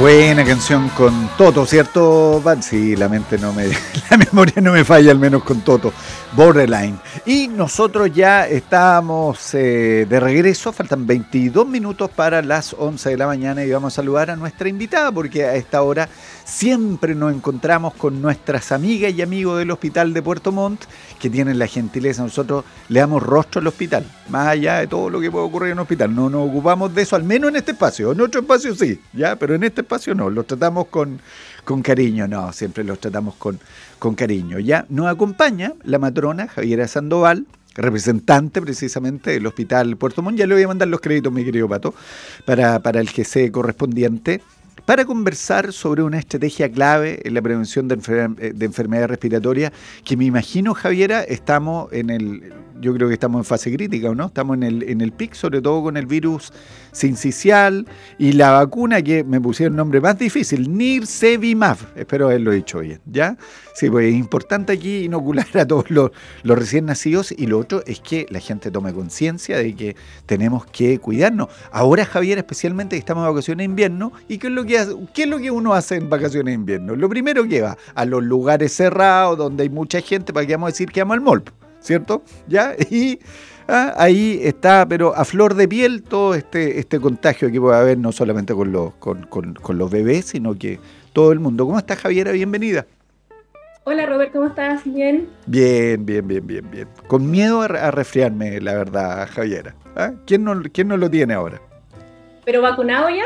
Buena canción con Toto, ¿cierto, Van? Sí, la memoria no me falla, al menos con Toto. Borderline. Y nosotros ya estamos de regreso, faltan 22 minutos para las 11 de la mañana y vamos a saludar a nuestra invitada porque a esta hora siempre nos encontramos con nuestras amigas y amigos del Hospital de Puerto Montt que tienen la gentileza. Nosotros le damos rostro al hospital, más allá de todo lo que puede ocurrir en un hospital. No nos ocupamos de eso, al menos en este espacio. En otro espacio sí, ya, pero en este espacio no. Los tratamos con cariño, no, siempre los tratamos con cariño. Ya nos acompaña la matrona Javiera Sandoval, representante precisamente del Hospital Puerto Montt. Ya le voy a mandar los créditos, mi querido Pato, para el GC correspondiente, para conversar sobre una estrategia clave en la prevención de enfermedades respiratorias, que me imagino, Javiera, yo creo que estamos en fase crítica, ¿o no? Estamos en el pic, sobre todo con el virus sincicial y la vacuna que me pusieron el nombre más difícil, Nirsevimab, espero haberlo dicho bien, ¿ya? Sí, pues es importante aquí inocular a todos los recién nacidos, y lo otro es que la gente tome conciencia de que tenemos que cuidarnos. Ahora, Javier, especialmente que estamos en vacaciones de invierno, ¿y qué es lo que uno hace en vacaciones de invierno? Lo primero que va a los lugares cerrados donde hay mucha gente, para que vamos a decir que vamos al mall, ¿cierto? ¿Ya? Y ahí está, pero a flor de piel, todo este contagio que puede haber, no solamente con los bebés, sino que todo el mundo. ¿Cómo estás, Javiera? Bienvenida. Hola, Robert, ¿cómo estás? ¿Bien? Bien. Con miedo a resfriarme, la verdad, Javiera. ¿Ah? ¿Quién no lo tiene ahora? ¿Pero vacunado ya?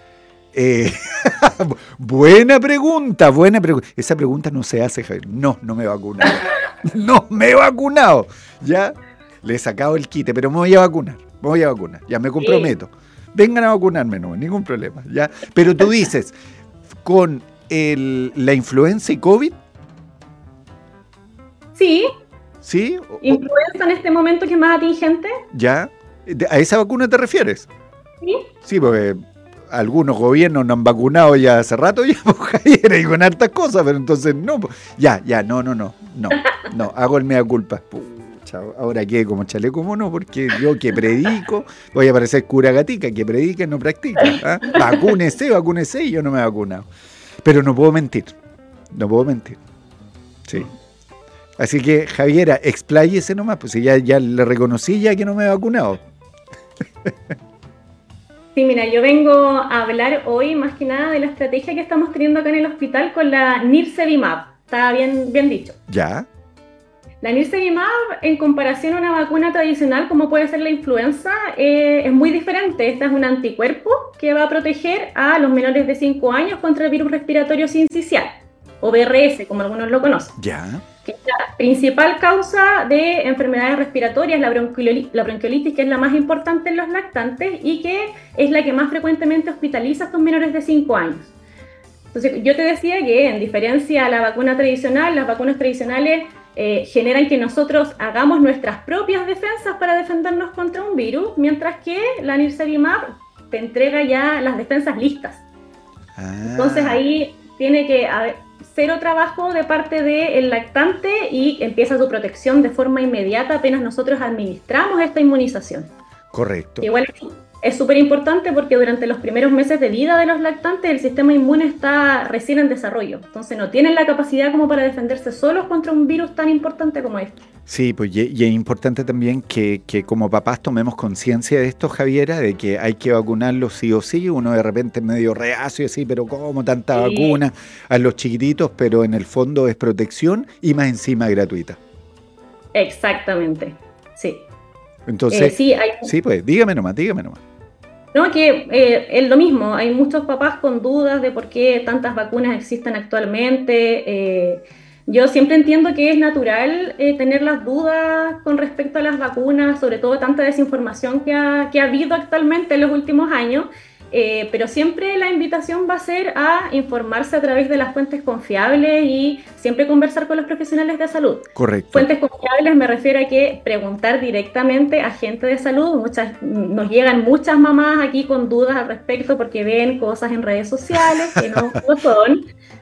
Buena pregunta. Esa pregunta no se hace, Javier. No me he vacunado. No me he vacunado. Ya le he sacado el quite, pero me voy a vacunar. Ya me comprometo. Vengan a vacunarme, no, ningún problema. ¿Ya? Pero tú dices, con la influenza y COVID. Sí. ¿Sí? ¿Influenza en este momento que es más atingente? ¿Ya? ¿A esa vacuna te refieres? Sí. Sí, porque algunos gobiernos no han vacunado ya hace rato, ya, Javier, y con hartas cosas, pero entonces no. No, hago el mea culpa. Pucha, ahora qué, como chaleco mono, porque yo que predico, voy a parecer cura gatica, que predica y no practica. ¿Ah? Vacúnese, y yo no me he vacunado. Pero no puedo mentir. Sí. Así que, Javiera, expláyese nomás, pues si ya le reconocí ya que no me he vacunado. Sí, mira, yo vengo a hablar hoy más que nada de la estrategia que estamos teniendo acá en el hospital con la Nirsevimab. Está bien dicho. ¿Ya? La Nirsevimab, en comparación a una vacuna tradicional como puede ser la influenza, es muy diferente. Esta es un anticuerpo que va a proteger a los menores de 5 años contra el virus respiratorio sincicial, o VRS, como algunos lo conocen. ¿Ya? Que es la principal causa de enfermedades respiratorias, la bronquiolitis, que es la más importante en los lactantes y que es la que más frecuentemente hospitaliza a estos menores de 5 años. Entonces, yo te decía que, en diferencia a la vacuna tradicional, las vacunas tradicionales generan que nosotros hagamos nuestras propias defensas para defendernos contra un virus, mientras que la Nirsevimab te entrega ya las defensas listas. Entonces, ahí tiene que haber cero trabajo de parte del lactante y empieza su protección de forma inmediata apenas nosotros administramos esta inmunización. Correcto. Igual es súper importante porque durante los primeros meses de vida de los lactantes el sistema inmune está recién en desarrollo, entonces no tienen la capacidad como para defenderse solos contra un virus tan importante como este. Sí, pues y es importante también que como papás tomemos conciencia de esto, Javiera, de que hay que vacunarlos sí o sí. Uno de repente es medio reacio así, pero ¿cómo tanta vacuna a los chiquititos? Pero en el fondo es protección y más encima gratuita. Exactamente, sí. Entonces, sí, pues dígame nomás. No, que es lo mismo, hay muchos papás con dudas de por qué tantas vacunas existen actualmente. Yo siempre entiendo que es natural tener las dudas con respecto a las vacunas, sobre todo tanta desinformación que ha habido actualmente en los últimos años, pero siempre la invitación va a ser a informarse a través de las fuentes confiables y siempre conversar con los profesionales de salud. Correcto. Fuentes confiables me refiero a que preguntar directamente a gente de salud. Nos llegan muchas mamás aquí con dudas al respecto porque ven cosas en redes sociales que no son.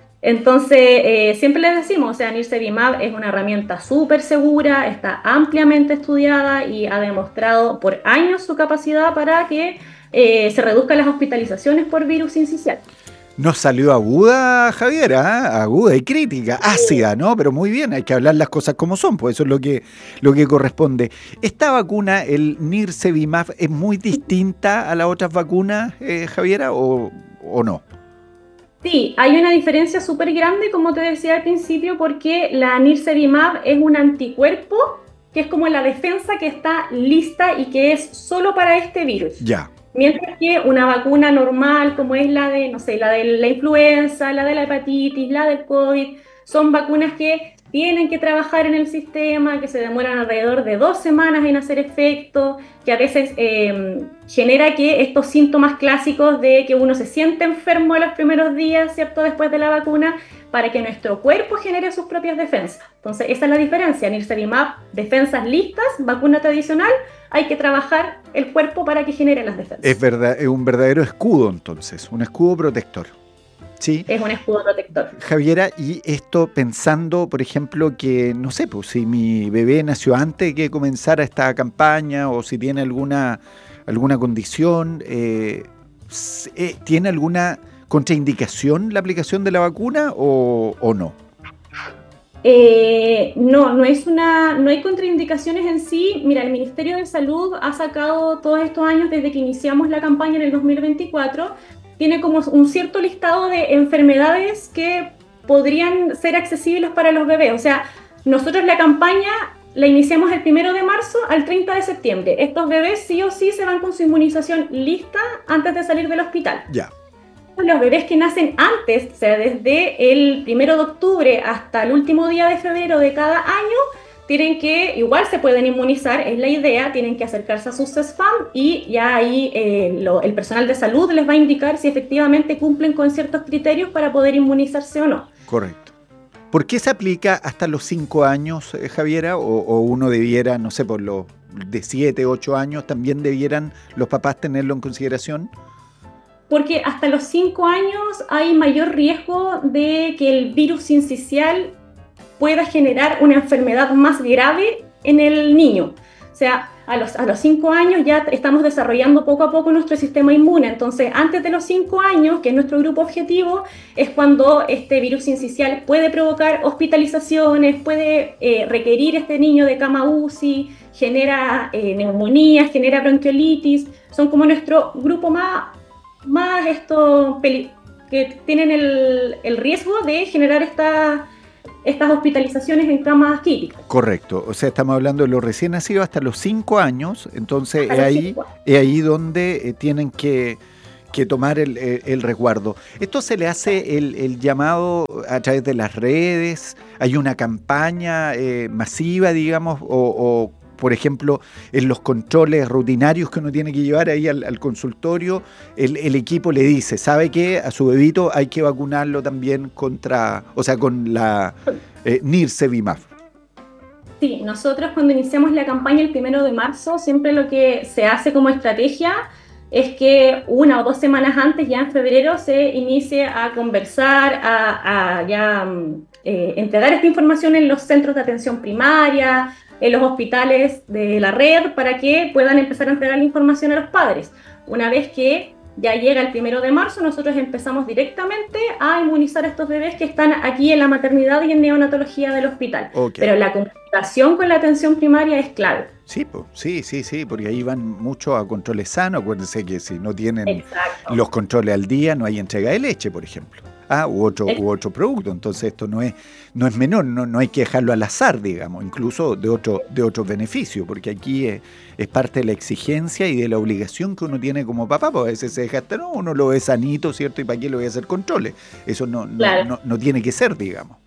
Entonces, siempre les decimos, o sea, Nirsevimab es una herramienta súper segura, está ampliamente estudiada y ha demostrado por años su capacidad para que se reduzcan las hospitalizaciones por virus sincicial. Nos salió aguda, Javiera, ¿eh? Aguda y crítica, ácida, ¿no? Pero muy bien, hay que hablar las cosas como son, pues eso es lo que corresponde. ¿Esta vacuna, el Nirsevimab, es muy distinta a las otras vacunas, Javiera, o no? Sí, hay una diferencia súper grande, como te decía al principio, porque la Nirsevimab es un anticuerpo que es como la defensa que está lista y que es solo para este virus. Ya, Mientras que una vacuna normal, como es la de, no sé, la de la influenza, la de la hepatitis, la del COVID, son vacunas que tienen que trabajar en el sistema, que se demoran alrededor de 2 semanas en hacer efecto, que a veces genera que estos síntomas clásicos de que uno se siente enfermo en los primeros días, ¿cierto?, después de la vacuna, para que nuestro cuerpo genere sus propias defensas. Entonces, esa es la diferencia. Nirsevimab, defensas listas, vacuna tradicional, hay que trabajar el cuerpo para que genere las defensas. es verdad, es un verdadero escudo entonces, un escudo protector. Sí, Es un escudo protector. Javiera, y esto pensando, por ejemplo, que no sé, pues si mi bebé nació antes de que comenzara esta campaña o si tiene alguna condición, ¿tiene alguna contraindicación la aplicación de la vacuna o no? No hay contraindicaciones en sí. Mira, el Ministerio de Salud ha sacado todos estos años, desde que iniciamos la campaña en el 2024, tiene como un cierto listado de enfermedades que podrían ser accesibles para los bebés. O sea, nosotros la campaña la iniciamos el 1 de marzo al 30 de septiembre. Estos bebés sí o sí se van con su inmunización lista antes de salir del hospital. Ya, Los bebés que nacen antes, o sea, desde el 1 de octubre hasta el último día de febrero de cada año, tienen que, igual se pueden inmunizar, es la idea, tienen que acercarse a su CESFAM y ya ahí el personal de salud les va a indicar si efectivamente cumplen con ciertos criterios para poder inmunizarse o no. correcto. ¿Por qué se aplica hasta los 5 años, Javiera? O uno debiera, no sé, por los de 7, 8 años, también debieran los papás tenerlo en consideración? Porque hasta los 5 años hay mayor riesgo de que el virus sincicial pueda generar una enfermedad más grave en el niño. O sea, a los 5 años ya estamos desarrollando poco a poco nuestro sistema inmune. Entonces, antes de los 5 años, que es nuestro grupo objetivo, es cuando este virus sincicial puede provocar hospitalizaciones, puede requerir este niño de cama UCI, genera neumonías, genera bronquiolitis. Son como nuestro grupo más que tienen el riesgo de generar estas hospitalizaciones en camas críticas. Correcto, o sea, estamos hablando de los recién nacidos hasta los 5 años, entonces Hasta los 5 años. es ahí donde tienen que tomar el resguardo. Esto se le hace el llamado a través de las redes, hay una campaña masiva, digamos, o por ejemplo, en los controles rutinarios que uno tiene que llevar ahí al consultorio, el equipo le dice, ¿sabe qué? A su bebito hay que vacunarlo también con la Nirsevimab. Sí, nosotros cuando iniciamos la campaña el 1 de marzo, siempre lo que se hace como estrategia es que 1 o 2 semanas antes, ya en febrero, se inicie a conversar, entregar esta información en los centros de atención primaria, en los hospitales de la red, para que puedan empezar a entregar la información a los padres. Una vez que ya llega el 1 de marzo, nosotros empezamos directamente a inmunizar a estos bebés que están aquí en la maternidad y en neonatología del hospital. Okay. Pero la comunicación con la atención primaria es clave. Sí, sí, porque ahí van mucho a controles sanos. Acuérdense que si no tienen Exacto. los controles al día, no hay entrega de leche, por ejemplo. U otro producto. Entonces esto no es menor, no hay que dejarlo al azar, digamos, incluso de otro beneficio, porque aquí es parte de la exigencia y de la obligación que uno tiene como papá, porque a veces se deja hasta, no, uno lo ve sanito, ¿cierto? ¿Y para qué le voy a hacer controles? Eso no tiene que ser, digamos.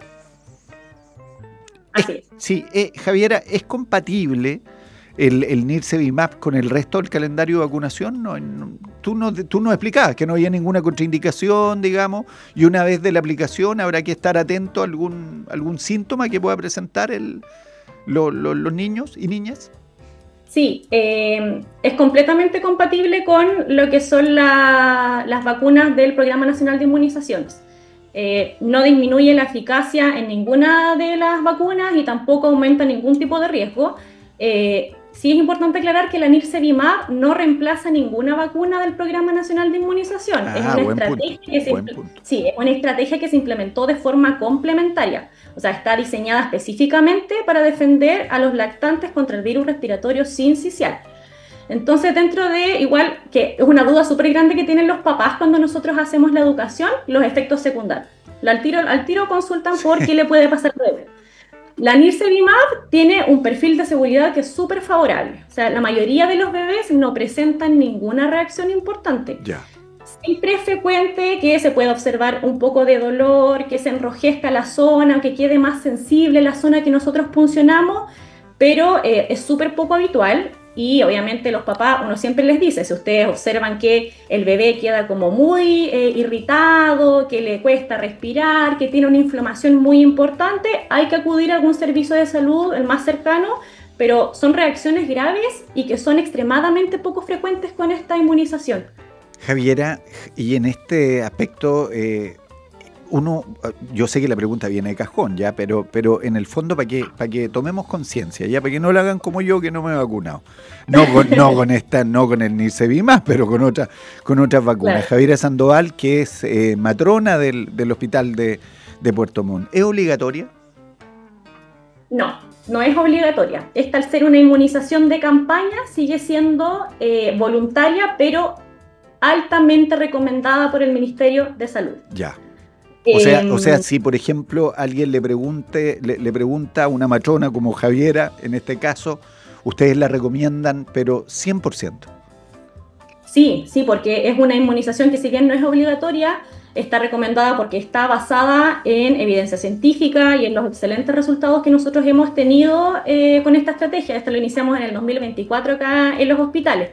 Así es. Sí, Javiera, ¿es compatible el Nirsevimab con el resto del calendario de vacunación? Tú nos explicabas que no había ninguna contraindicación, digamos, y una vez de la aplicación habrá que estar atento a algún síntoma que pueda presentar los niños y niñas. Sí, es completamente compatible con lo que son las vacunas del Programa Nacional de Inmunizaciones. No disminuye la eficacia en ninguna de las vacunas y tampoco aumenta ningún tipo de riesgo. sí es importante aclarar que la Nirsevimab no reemplaza ninguna vacuna del Programa Nacional de Inmunización. Es una Buen punto, estrategia que buen punto. sí, es una estrategia que se implementó de forma complementaria. O sea, está diseñada específicamente para defender a los lactantes contra el virus respiratorio sincicial. Entonces, dentro de, igual, que es una duda súper grande que tienen los papás cuando nosotros hacemos la educación, los efectos secundarios. Al tiro consultan por qué le puede pasar al bebé. La Nirsevimab tiene un perfil de seguridad que es súper favorable. O sea, la mayoría de los bebés no presentan ninguna reacción importante. Ya. Siempre es frecuente que se pueda observar un poco de dolor, que se enrojezca la zona, que quede más sensible la zona que nosotros puncionamos, pero es súper poco habitual. Y obviamente los papás, uno siempre les dice, si ustedes observan que el bebé queda como muy irritado, que le cuesta respirar, que tiene una inflamación muy importante, hay que acudir a algún servicio de salud, el más cercano, pero son reacciones graves y que son extremadamente poco frecuentes con esta inmunización. Javiera, y en este aspecto, yo sé que la pregunta viene de cajón, ya, pero en el fondo para que tomemos conciencia, ya, para que no lo hagan como yo, que no me he vacunado. No con el Nirsevimab, pero con otras vacunas. Claro. Javiera Sandoval, que es matrona del hospital de Puerto Montt. ¿Es obligatoria? No, no es obligatoria. Esta, al ser una inmunización de campaña, sigue siendo voluntaria, pero altamente recomendada por el Ministerio de Salud. Ya. O sea, si por ejemplo alguien le pregunta a una matrona como Javiera, en este caso, ustedes la recomiendan, pero 100%. Sí, porque es una inmunización que, si bien no es obligatoria, está recomendada porque está basada en evidencia científica y en los excelentes resultados que nosotros hemos tenido con esta estrategia. Esto lo iniciamos en el 2024 acá en los hospitales.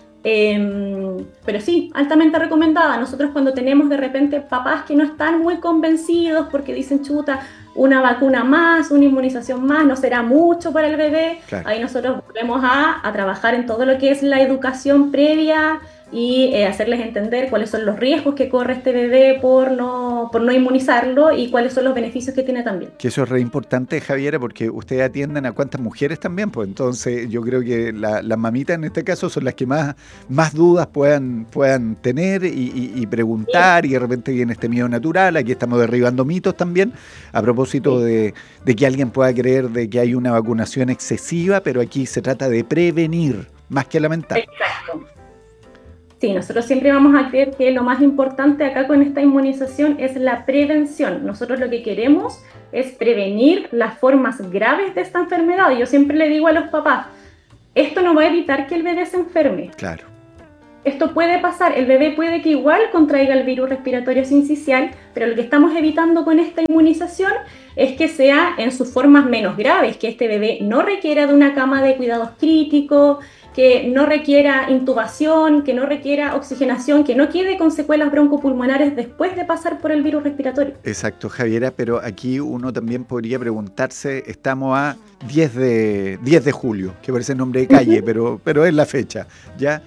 Pero sí, altamente recomendada. Nosotros, cuando tenemos de repente papás que no están muy convencidos porque dicen, chuta, una vacuna más, una inmunización más, no será mucho para el bebé, claro, ahí nosotros volvemos a trabajar en todo lo que es la educación previa y hacerles entender cuáles son los riesgos que corre este bebé por no inmunizarlo y cuáles son los beneficios que tiene también. Que eso es re importante, Javiera, porque ustedes atienden a cuántas mujeres también, pues entonces yo creo que las mamitas en este caso son las que más dudas puedan tener y preguntar, sí, y de repente viene este miedo natural. Aquí estamos derribando mitos también, a propósito, sí, de que alguien pueda creer de que hay una vacunación excesiva, pero aquí se trata de prevenir, más que lamentar. Exacto. Sí, nosotros siempre vamos a creer que lo más importante acá con esta inmunización es la prevención. Nosotros lo que queremos es prevenir las formas graves de esta enfermedad. Y yo siempre le digo a los papás, esto no va a evitar que el bebé se enferme. Claro. Esto puede pasar, el bebé puede que igual contraiga el virus respiratorio sincicial, pero lo que estamos evitando con esta inmunización es que sea en sus formas menos graves, que este bebé no requiera de una cama de cuidados críticos, que no requiera intubación, que no requiera oxigenación, que no quede con secuelas broncopulmonares después de pasar por el virus respiratorio. Exacto, Javiera, pero aquí uno también podría preguntarse, estamos a 10 de julio, que parece nombre de calle, pero es la fecha, ¿ya?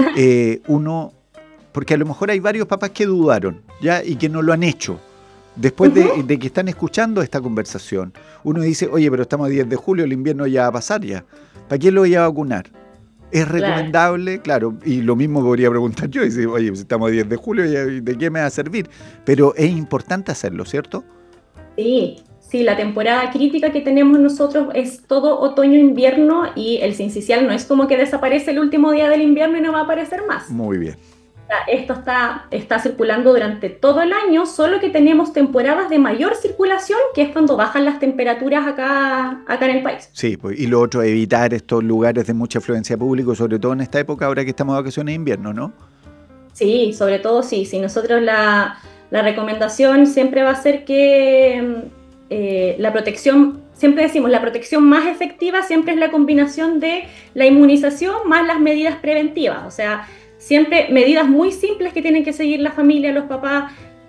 Porque a lo mejor hay varios papás que dudaron, ¿ya? Y que no lo han hecho. Después de que están escuchando esta conversación, uno dice, oye, pero estamos a 10 de julio, el invierno ya va a pasar ya. ¿Para qué lo voy a vacunar? ¿Es recomendable? Claro, y lo mismo podría preguntar yo, y decir, oye, pues estamos a 10 de julio, ¿de qué me va a servir? Pero es importante hacerlo, ¿cierto? Sí, la temporada crítica que tenemos nosotros es todo otoño-invierno y el sincicial no es como que desaparece el último día del invierno y no va a aparecer más. Muy bien. Esto está circulando durante todo el año, solo que tenemos temporadas de mayor circulación, que es cuando bajan las temperaturas acá en el país. Sí, pues, y lo otro, evitar estos lugares de mucha afluencia pública, sobre todo en esta época, ahora que estamos de vacaciones de invierno, ¿no? Sí, sobre todo sí. Nosotros la recomendación siempre va a ser que la protección, siempre decimos, la protección más efectiva siempre es la combinación de la inmunización más las medidas preventivas, o sea, siempre medidas muy simples que tienen que seguir la familia, los papás,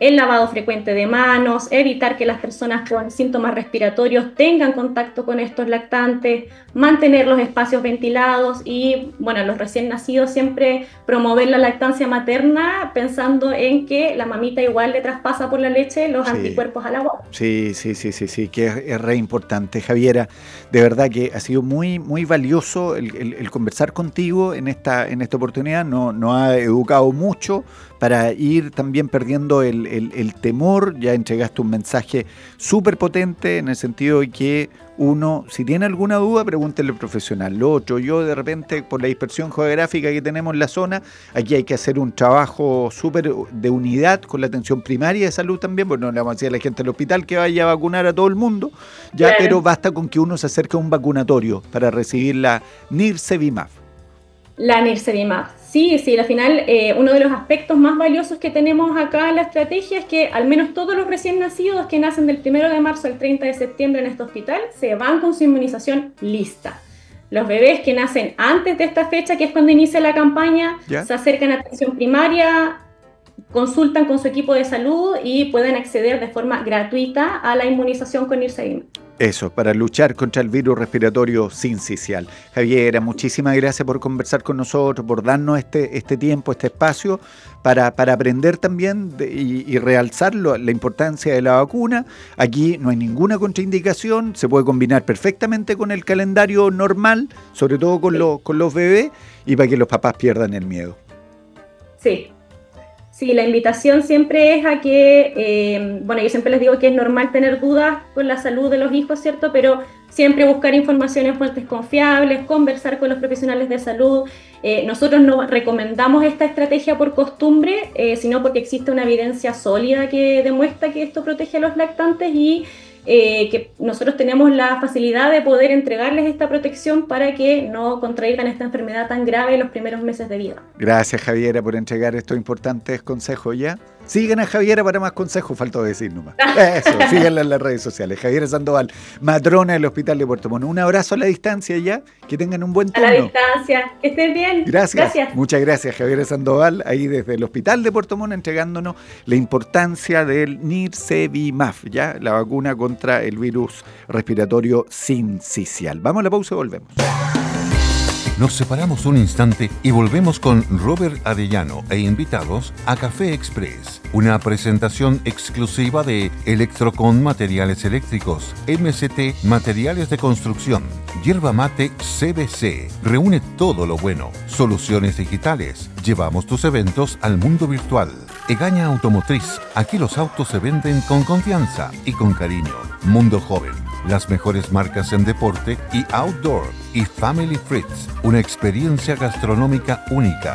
el lavado frecuente de manos, evitar que las personas con síntomas respiratorios tengan contacto con estos lactantes, mantener los espacios ventilados y, bueno, los recién nacidos siempre promover la lactancia materna pensando en que la mamita igual le traspasa por la leche los anticuerpos al agua. Sí, que es re importante. Javiera, de verdad que ha sido muy, muy valioso el conversar contigo en esta oportunidad. Nos ha educado mucho para ir también perdiendo el temor. Ya entregaste un mensaje súper potente en el sentido de que uno, si tiene alguna duda, pregúntele al profesional. Lo otro, yo de repente, por la dispersión geográfica que tenemos en la zona, aquí hay que hacer un trabajo súper de unidad con la atención primaria de salud también, porque no le vamos a decir a la gente del hospital que vaya a vacunar a todo el mundo, ya, claro. Pero basta con que uno se acerque a un vacunatorio para recibir la Nirsevimab. La Nirsevimab. Sí, al final uno de los aspectos más valiosos que tenemos acá en la estrategia es que al menos todos los recién nacidos que nacen del 1 de marzo al 30 de septiembre en este hospital se van con su inmunización lista. Los bebés que nacen antes de esta fecha, que es cuando inicia la campaña, ¿ya? Se acercan a atención primaria, consultan con su equipo de salud y pueden acceder de forma gratuita a la inmunización con Nirsevimab. Eso, para luchar contra el virus respiratorio sincicial. Javiera, muchísimas gracias por conversar con nosotros, por darnos este tiempo, este espacio, para aprender también y realzar la importancia de la vacuna. Aquí no hay ninguna contraindicación, se puede combinar perfectamente con el calendario normal, sobre todo con los bebés, y para que los papás pierdan el miedo. Sí, la invitación siempre es a que, yo siempre les digo que es normal tener dudas con la salud de los hijos, ¿cierto? Pero siempre buscar información en fuentes confiables, conversar con los profesionales de salud. Nosotros no recomendamos esta estrategia por costumbre, sino porque existe una evidencia sólida que demuestra que esto protege a los lactantes y que nosotros tenemos la facilidad de poder entregarles esta protección para que no contraigan esta enfermedad tan grave en los primeros meses de vida. Gracias, Javiera, por entregar estos importantes consejos ya. Sigan a Javiera para más consejos, faltó decir nomás. Eso, síganla en las redes sociales. Javiera Sandoval, matrona del Hospital de Puerto Montt. Un abrazo a la distancia ya, que tengan un buen turno. A la distancia, que estén bien. Gracias. Muchas gracias, Javiera Sandoval, ahí desde el Hospital de Puerto Montt, entregándonos la importancia del Nirsevimab, ya, la vacuna contra el virus respiratorio sincicial. Vamos a la pausa y volvemos. Nos separamos un instante y volvemos con Robert Arellano e invitados a Café Express, una presentación exclusiva de Electrocon Materiales Eléctricos, MCT Materiales de Construcción, Yerba Mate CBC. Reúne todo lo bueno. Soluciones digitales. Llevamos tus eventos al mundo virtual. Egaña Automotriz. Aquí los autos se venden con confianza y con cariño. Mundo Joven. Las mejores marcas en deporte y outdoor. Y Family Fritz, una experiencia gastronómica única.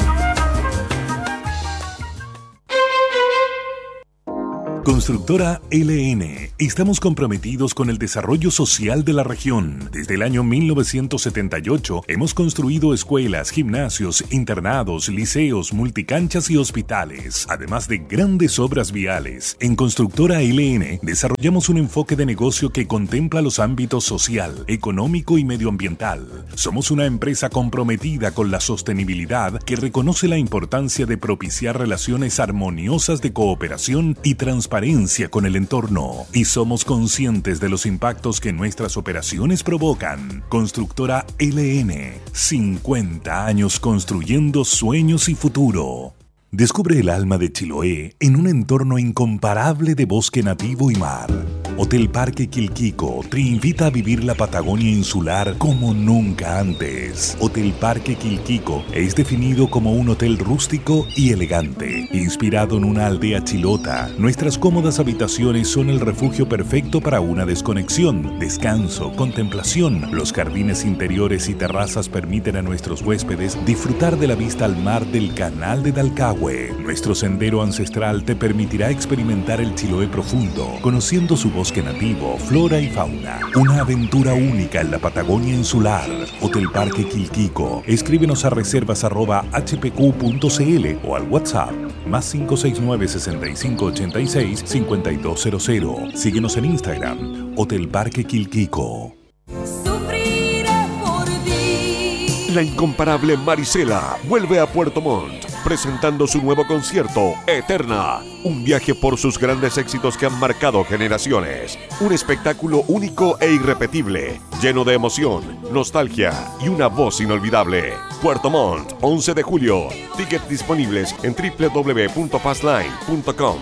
Constructora LN. Estamos comprometidos con el desarrollo social de la región. Desde el año 1978 hemos construido escuelas, gimnasios, internados, liceos, multicanchas y hospitales, además de grandes obras viales. En Constructora LN desarrollamos un enfoque de negocio que contempla los ámbitos social, económico y medioambiental. Somos una empresa comprometida con la sostenibilidad que reconoce la importancia de propiciar relaciones armoniosas de cooperación y transparencia con el entorno, y somos conscientes de los impactos que nuestras operaciones provocan. Constructora LN, 50 años construyendo sueños y futuro. Descubre el alma de Chiloé en un entorno incomparable de bosque nativo y mar. Hotel Parque Quilquico te invita a vivir la Patagonia insular como nunca antes. Hotel Parque Quilquico es definido como un hotel rústico y elegante, inspirado en una aldea chilota. Nuestras cómodas habitaciones son el refugio perfecto para una desconexión, descanso, contemplación. Los jardines interiores y terrazas permiten a nuestros huéspedes disfrutar de la vista al mar del Canal de Dalcahue. Nuestro sendero ancestral te permitirá experimentar el Chiloé profundo, conociendo su bosque nativo, flora y fauna. Una aventura única en la Patagonia insular. Hotel Parque Quilquico. Escríbenos a reservas@hpq.cl o al WhatsApp +569 6586 5200. Síguenos en Instagram, Hotel Parque Quilquico. La incomparable Marisela vuelve a Puerto Montt. presentando su nuevo concierto, Eterna. Un viaje por sus grandes éxitos que han marcado generaciones. Un espectáculo único e irrepetible, lleno de emoción, nostalgia y una voz inolvidable. Puerto Montt, 11 de julio. Tickets disponibles en www.passline.com.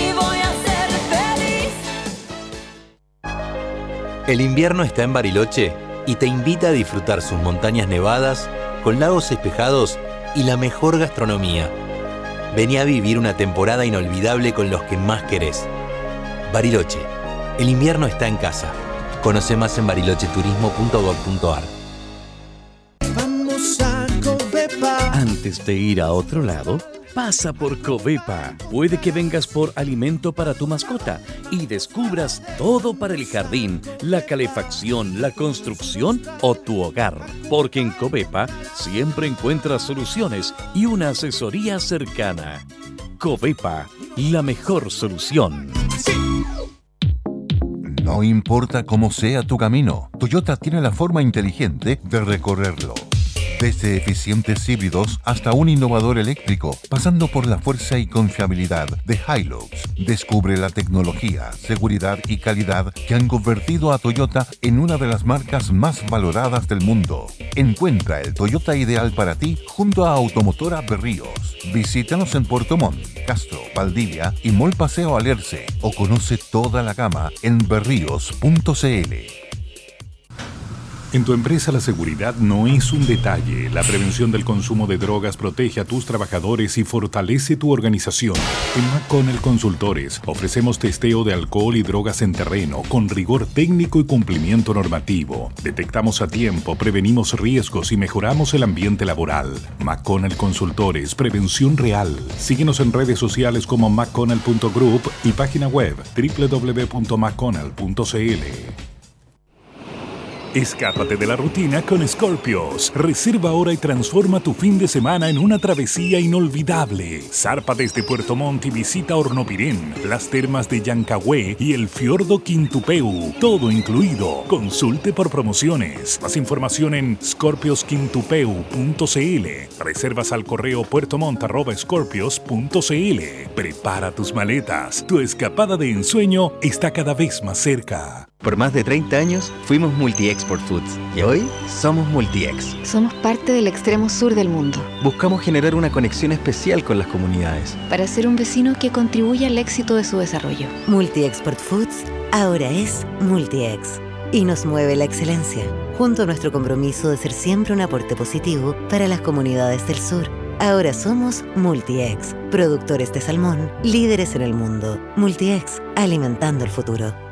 El invierno está en Bariloche y te invita a disfrutar sus montañas nevadas, con lagos espejados y la mejor gastronomía. Vení a vivir una temporada inolvidable con los que más querés. Bariloche. El invierno está en casa. Conoce más en barilocheturismo.gov.ar. Vamos a Covepa. Antes de ir a otro lado, pasa por Covepa. Puede que vengas por alimento para tu mascota y descubras todo para el jardín, la calefacción, la construcción o tu hogar. Porque en Covepa siempre encuentras soluciones y una asesoría cercana. Covepa, la mejor solución. Sí. No importa cómo sea tu camino, Toyota tiene la forma inteligente de recorrerlo. Desde eficientes híbridos hasta un innovador eléctrico, pasando por la fuerza y confiabilidad de Hilux. Descubre la tecnología, seguridad y calidad que han convertido a Toyota en una de las marcas más valoradas del mundo. Encuentra el Toyota ideal para ti junto a Automotora Berríos. Visítanos en Puerto Montt, Castro, Valdivia y Mall Paseo Alerce o conoce toda la gama en berríos.cl. En tu empresa la seguridad no es un detalle. La prevención del consumo de drogas protege a tus trabajadores y fortalece tu organización. En McConnell Consultores ofrecemos testeo de alcohol y drogas en terreno con rigor técnico y cumplimiento normativo. Detectamos a tiempo, prevenimos riesgos y mejoramos el ambiente laboral. McConnell Consultores, prevención real. Síguenos en redes sociales como mcconnell.group y página web www.mcconnell.cl. Escápate de la rutina con Scorpios. Reserva ahora y transforma tu fin de semana en una travesía inolvidable. Zarpa desde Puerto Montt y visita Hornopirén, las termas de Llancagüe y el fiordo Quintupeu. Todo incluido. Consulte por promociones. Más información en scorpiosquintupeu.cl. Reservas al correo puertomont@scorpios.cl. Prepara tus maletas. Tu escapada de ensueño está cada vez más cerca. Por más de 30 años fuimos Multi-Export Foods y hoy somos Multi-Ex. Somos parte del extremo sur del mundo. Buscamos generar una conexión especial con las comunidades. Para ser un vecino que contribuya al éxito de su desarrollo. Multi-Export Foods ahora es Multi-Ex y nos mueve la excelencia, junto a nuestro compromiso de ser siempre un aporte positivo para las comunidades del sur. Ahora somos Multi-Ex, productores de salmón, líderes en el mundo. Multi-Ex, alimentando el futuro.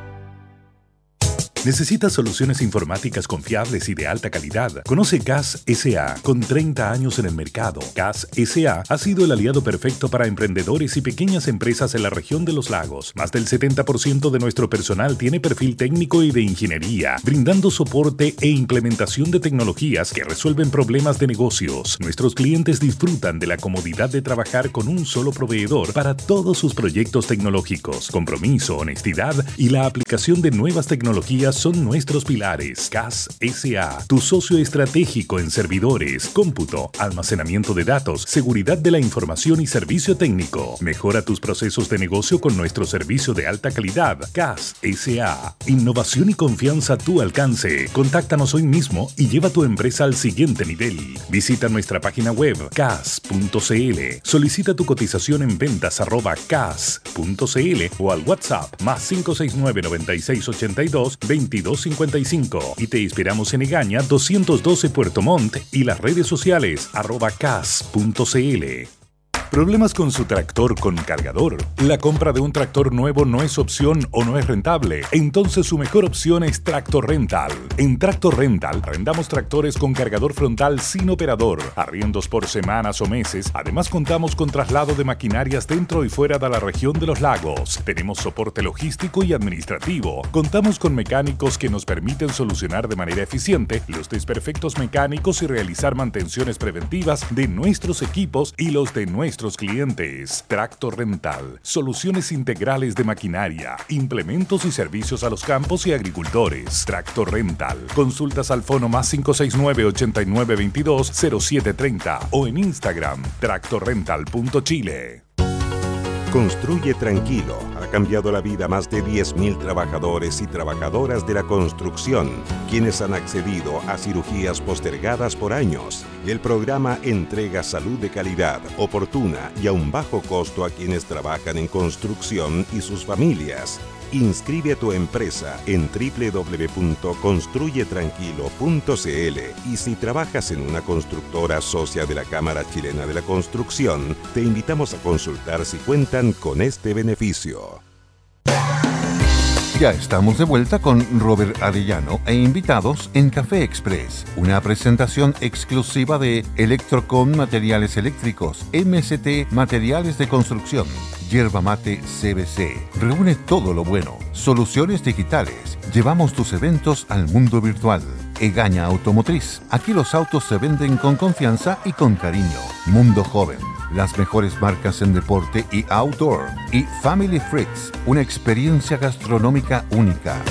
¿Necesitas soluciones informáticas confiables y de alta calidad? Conoce CAS S.A. Con 30 años en el mercado, CAS S.A. ha sido el aliado perfecto para emprendedores y pequeñas empresas en la región de los lagos. Más del 70% de nuestro personal tiene perfil técnico y de ingeniería, brindando soporte e implementación de tecnologías que resuelven problemas de negocios. Nuestros clientes disfrutan de la comodidad de trabajar con un solo proveedor para todos sus proyectos tecnológicos. Compromiso, honestidad y la aplicación de nuevas tecnologías son nuestros pilares. CAS S.A., tu socio estratégico en servidores, cómputo, almacenamiento de datos, seguridad de la información y servicio técnico. Mejora tus procesos de negocio con nuestro servicio de alta calidad. CAS S.A., innovación y confianza a tu alcance. Contáctanos hoy mismo y lleva tu empresa al siguiente nivel. Visita nuestra página web cas.cl. Solicita tu cotización en ventas@cas.cl o al WhatsApp más 569 9682 2255 y te inspiramos en Egaña 212 Puerto Montt y las redes sociales @cas.cl. ¿Problemas con su tractor con cargador? ¿La compra de un tractor nuevo no es opción o no es rentable? Entonces su mejor opción es Tractor Rental. En Tractor Rental arrendamos tractores con cargador frontal sin operador, arriendos por semanas o meses. Además contamos con traslado de maquinarias dentro y fuera de la región de los lagos. Tenemos soporte logístico y administrativo. Contamos con mecánicos que nos permiten solucionar de manera eficiente los desperfectos mecánicos y realizar mantenciones preventivas de nuestros equipos y los de nuestros nuestros clientes. Tracto Rental, soluciones integrales de maquinaria, implementos y servicios a los campos y agricultores. Tracto Rental, consultas al fono más 569-8922-0730 o en Instagram, tractorrental.chile. Construye Tranquilo ha cambiado la vida a más de 10.000 trabajadores y trabajadoras de la construcción, quienes han accedido a cirugías postergadas por años. El programa entrega salud de calidad, oportuna y a un bajo costo a quienes trabajan en construcción y sus familias. Inscribe a tu empresa en www.construyetranquilo.cl y si trabajas en una constructora socia de la Cámara Chilena de la Construcción, te invitamos a consultar si cuentan con este beneficio. Ya estamos de vuelta con Robert Arellano e invitados en Café Express, una presentación exclusiva de Electrocon Materiales Eléctricos, MST Materiales de Construcción, Yerba Mate CBC. Reúne todo lo bueno. Soluciones digitales. Llevamos tus eventos al mundo virtual. Egaña Automotriz. Aquí los autos se venden con confianza y con cariño. Mundo Joven. Las mejores marcas en deporte y outdoor. Y Family Fritz, una experiencia gastronómica única.